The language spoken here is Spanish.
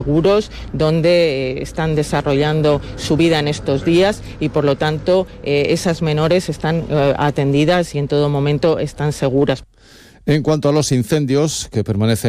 seguros donde están desarrollando su vida en estos días y por lo tanto esas menores están atendidas y en todo momento están seguras. En cuanto a los incendios que permanecen